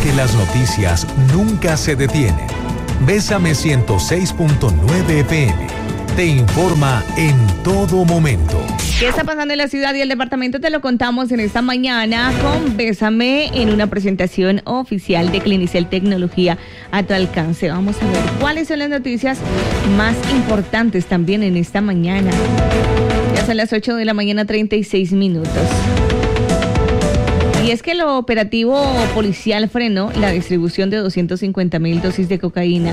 porque las noticias nunca se detienen. Bésame 106.9 FM. Te informa en todo momento. ¿Qué está pasando en la ciudad y el departamento? Te lo contamos en esta mañana con Bésame en una presentación oficial de Clinicel Tecnología a tu alcance. Vamos a ver cuáles son las noticias más importantes también en esta mañana. Ya son las 8 de la mañana, 36 minutos. Y es que el operativo policial frenó la distribución de 250,000 dosis de cocaína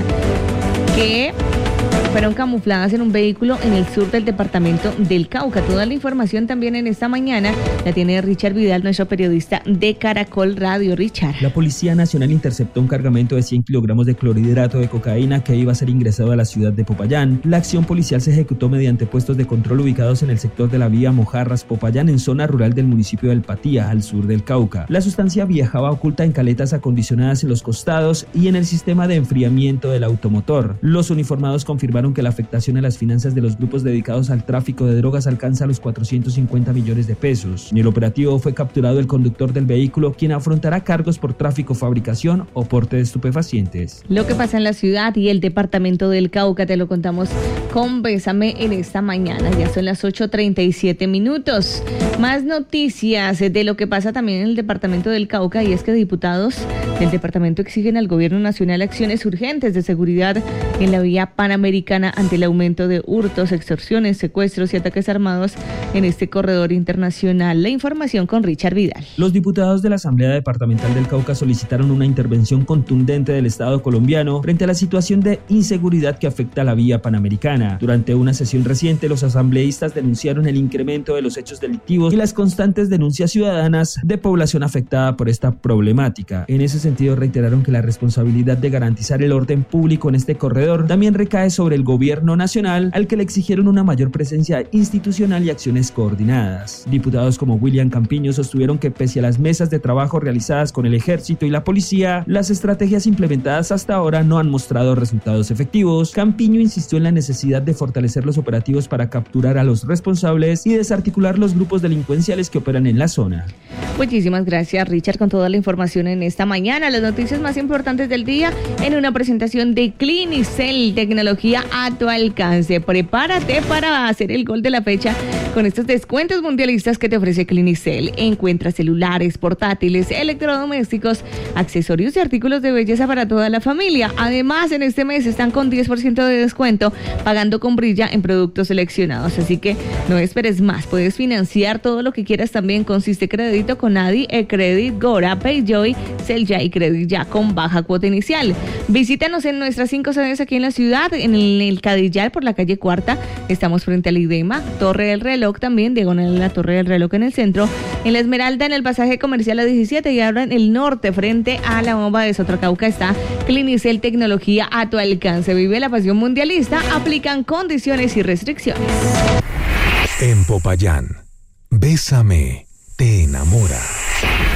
que fueron camufladas en un vehículo en el sur del departamento del Cauca. Toda la información también en esta mañana la tiene Richard Vidal, nuestro periodista de Caracol Radio. Richard. La Policía Nacional interceptó un cargamento de 100 kilogramos de clorhidrato de cocaína que iba a ser ingresado a la ciudad de Popayán. La acción policial se ejecutó mediante puestos de control ubicados en el sector de la vía Mojarras-Popayán, en zona rural del municipio del Patía, al sur del Cauca. La sustancia viajaba oculta en caletas acondicionadas en los costados y en el sistema de enfriamiento del automotor. Los uniformados confirmaron que la afectación a las finanzas de los grupos dedicados al tráfico de drogas alcanza los 450 millones de pesos. En el operativo fue capturado el conductor del vehículo, quien afrontará cargos por tráfico, fabricación o porte de estupefacientes. Lo que pasa en la ciudad y el departamento del Cauca te lo contamos con Bésame en esta mañana. Ya son las 8:37 minutos. Más noticias de lo que pasa también en el departamento del Cauca, y es que diputados del departamento exigen al gobierno nacional acciones urgentes de seguridad en la vía panamericana ante el aumento de hurtos, extorsiones, secuestros y ataques armados en este corredor internacional. La información con Richard Vidal. Los diputados de la Asamblea Departamental del Cauca solicitaron una intervención contundente del Estado colombiano frente a la situación de inseguridad que afecta a la vía panamericana. Durante una sesión reciente, los asambleístas denunciaron el incremento de los hechos delictivos y las constantes denuncias ciudadanas de población afectada por esta problemática. En ese sentido, reiteraron que la responsabilidad de garantizar el orden público en este corredor también recae sobre el gobierno nacional, al que le exigieron una mayor presencia institucional y acciones coordinadas. Diputados como William Campiño sostuvieron que pese a las mesas de trabajo realizadas con el ejército y la policía, las estrategias implementadas hasta ahora no han mostrado resultados efectivos. Campiño insistió en la necesidad de fortalecer los operativos para capturar a los responsables y desarticular los grupos delincuenciales que operan en la zona. Muchísimas gracias, Richard, con toda la información en esta mañana. Las noticias más importantes del día en una presentación de Clinicel Tecnología a tu alcance. Prepárate para hacer el gol de la fecha con estos descuentos mundialistas que te ofrece Clinicel. Encuentra celulares, portátiles, electrodomésticos, accesorios y artículos de belleza para toda la familia. Además, en este mes están con 10% de descuento, pagando con Brilla en productos seleccionados. Así que no esperes más. Puedes financiar todo lo que quieras también con Siste Crédito, con Adi, eCredit, Gora, PayJoy, Celya y Credit Ya con baja cuota inicial. Visítanos en nuestras 5 sedes aquí en la ciudad, en el Cadillal por la calle Cuarta. Estamos frente al IDEMA, Torre del Reloj también, diagonal a la Torre del Reloj en el centro. En la Esmeralda, en el pasaje comercial a 17, y ahora en el norte, frente a la bomba de Sotracauca, está Clinicel Tecnología a tu alcance. Vive la pasión mundialista. Aplican condiciones y restricciones. En Popayán, Bésame te enamora.